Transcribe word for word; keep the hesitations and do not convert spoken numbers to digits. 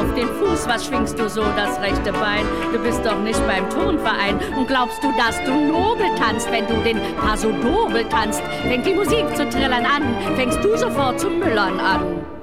auf den Fuß, was schwingst du so das rechte Bein? Du bist doch nicht beim Turnverein. Und glaubst du, dass du nobel tanzt, wenn du den Paso Doble tanzt? Fängt die Musik zu trillern an, fängst du sofort zu müllern an.